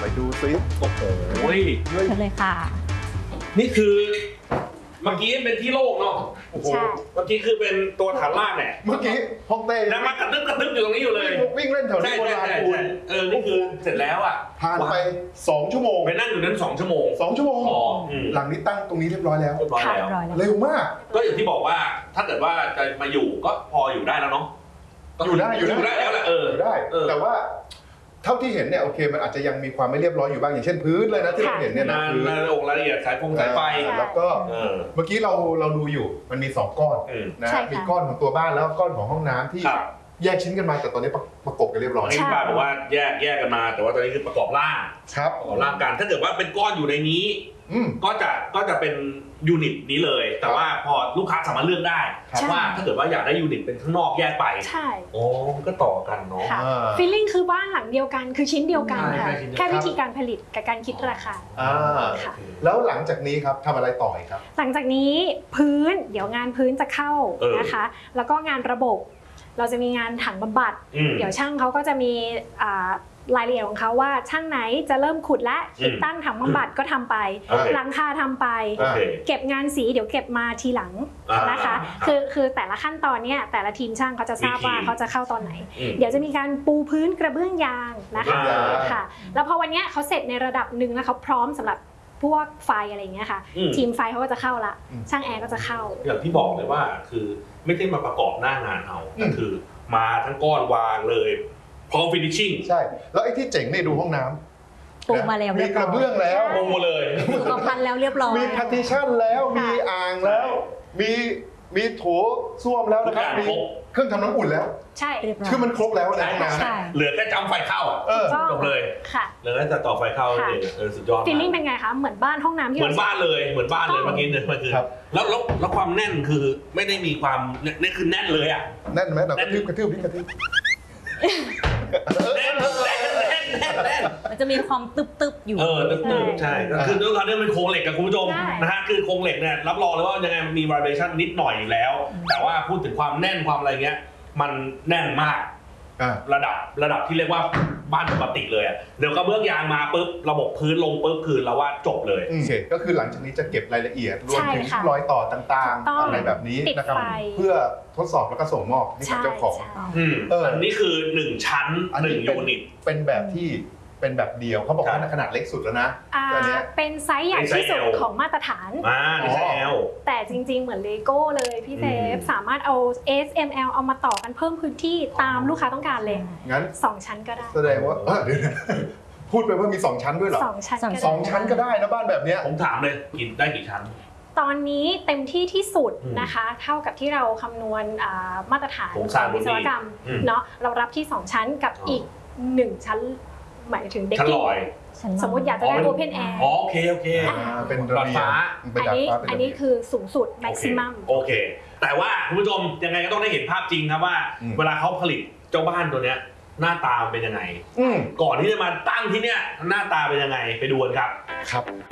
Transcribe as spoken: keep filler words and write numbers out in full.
ไปดูซิโอ้โหเชิญเลยค่ะนี่คือเมื่อกี้เป็นที่โล่งเนาะโอ้โหเมื่อกี้คือเป็นตัวฐานล่างเนี่ยเมื่อกี้ห้องเต้ยังมากระตึ๊บกระตึ๊บอยู่ตรงนี้อยู่เลยวิ่งเล่นแถวนี้โบราณคุณเออนี่คือเสร็จแล้วอ่ะผ่านไปสองชั่วโมงไปนั่งอยู่นั้นสองชั่วโมงสองชั่วโมงหลังนี้ตั้งตรงนี้เรียบร้อยแล้วเรียบร้อยแล้วเร็วมากก็อย่างที่บอกว่าถ้าเกิดว่าจะมาอยู่ก็พออยู่ได้แล้วเนาะอยู่ได้อยู่ได้แล้วแหละเออได้แต่ว่าเท่าที่เห็นเนี่ยโอเคมันอาจจะยังมีความไม่เรียบร้อยอยู่บ้างอย่างเช่นพื้นเลยนะที่เราเห็นเนี่ยนะคือรายละเอียดสายฟงสายไฟแล้วก็เมื่อกี้เราเราดูอยู่มันมีสองก้อนนะมีก้อนของตัวบ้านแล้วก้อนของห้องน้ำที่แยกชิ้นกันมาแต่ตอนนี้ประกบกันเรียบร้อยที่ป้าบอกว่าแยกแยกกันมาแต่ว่าตอนนี้คือประกอบร่างครับประกอบร่างกันถ้าเกิดว่าเป็นก้อนอยู่ในนี้ก็จะก็จะเป็นยูนิตนี้เลยแต่ว่าพอลูกค้าสามารถเลือกได้ว่าถ้าเกิดว่าอยากได้ยูนิตเป็นข้างนอกแยกไปใช่โอ้ก็ต่อกันเนาะฟีลลิ่งคือบ้านหลังเดียวกันคือชิ้นเดียวกันค่ะแค่วิธีการผลิตกับการคิดราคาแล้วหลังจากนี้ครับทำอะไรต่อครับหลังจากนี้พื้นเดี๋ยวงานพื้นจะเข้านะคะแล้วก็งานระบบเราจะมีงานถังบำบัดเดี๋ยวช่างเขาก็จะมีรายละเอียดของเขาว่าช่างไหนจะเริ่มขุดและติดตั้งถังบำบัดก็ทำไปหลังคาทำไปเก็บงานสีเดี๋ยวเก็บมาทีหลังนะคะคือคือแต่ละขั้นตอนเนี้ยแต่ละทีมช่างเขาจะทราบว่าเขาจะเข้าตอนไหนเดี๋ยวจะมีการปูพื้นกระเบื้องยางนะคะค่ะแล้วพอวันนี้เขาเสร็จในระดับหนึ่งแล้วเขาพร้อมสำหรับพวกไฟอะไรอย่างเงี้ยค่ะทีมไฟเขาก็จะเข้าละช่างแอร์ก็จะเข้าอย่างที่บอกเลยว่าคือไม่ได้มาประกอบหน้างานเอาก็คือมาทั้งก้อนวางเลยพร้อมฟินิชชิ่งใช่แล้วไอ้ที่เจ๋งเนี่ยดูห้องน้ำปูมาแล้วมีกระเบื้องแล้วปูเลยปูพันแล้วเรียบร้อยมีพาร์ติชั่นแล้วมีอ่างแล้วมีมีโถส้วมแล้วนะครับมีเครื่องทำน้ำอุ่นแล้วใช่คือมันครบแล้วนะห้องน้ำเหลือแค่จำไฟเข้าจบเลยค่ะเหลือแค่จะต่อไฟเข้าเลยเออสุดยอดฟีลลิ่งเป็นไงคะเหมือนบ้านห้องน้ำที่เหมือนบ้านเลยเหมือนบ้านเลยเมื่อกี้เนี่ยมันคือแล้วแล้วแล้วความแน่นคือไม่ได้มีความนี่คือแน่นเลยอ่ะแน่นไหมเรากระทืบกระทืบนี่กระทืบแน่นแน่นแน่นแน่นมันจะมีความตึบๆอยู่เออตึบๆใช่คือด้วยความที่มันโครงเหล็กกับคุณผู้ชมนะฮะคือโครงเหล็กเนี่ยรับรองเลยว่ายังไงมันมี vibration นิดหน่อยอยู่แล้วแต่ว่าพูดถึงความแน่นความอะไรเงี้ยมันแน่นมากระดับระดับที่เรียกว่าบ้านปกติเลยอ่ะเดี๋ยวกระเบื้องยางมาปุ๊บระบบพื้นลงปุ๊บคือเราว่าจบเลยโอเคก็คือหลังจากนี้จะเก็บรายละเอียดรวมถึงรอยต่อต่างๆอะไรแบบนี้นะครับเพื่อทดสอบแล้วก็ส่งมอบให้กับเจ้าของอันนี้คือหนึ่งชั้นหนึ่งยูนิตเป็นแบบที่เป็นแบบเดียวเขาบอกว่าขนาดเล็กสุดแล้วนะตัวนี้เป็นไซส์ใหญ่ที่สุดของมาตรฐานอ่าเป็นไซส์ แอลแต่จริงๆเหมือนเลโก้เลยพี่เซฟสามารถเอา เอส เอ็ม แอล เอามาต่อกันเพิ่มพื้นที่ตามลูกค้าต้องการเลยงั้นสองชั้นก็ได้แสดงว่าเดี๋ยวพูดไปว่ามีสองชั้นด้วยเหรอสองชั้นสองชั้นก็ได้นะบ้านแบบนี้ผมถามเลยกินได้กี่ชั้นตอนนี้เต็มที่ที่สุดนะคะเท่ากับที่เราคำนวณมาตรฐานของวิศวกรรมเนาะเรารับที่สองชั้นกับอีกหนึ่งชั้นหมายถึงเด็กกิ้งสมมติอยากจะได้ Open Air โอเคโอเคเป็นดาดฟ้าอันนี้อันนี้คือสูงสุด maximum โอเคแต่ว่าคุณผู้ชมยังไงก็ต้องได้เห็นภาพจริงครับว่าเวลาเขาผลิตเจ้าบ้านตัวเนี้ยหน้าตาเป็นยังไงก่อนที่จะมาตั้งที่เนี้ยหน้าตาเป็นยังไงไปดูกันครับครับ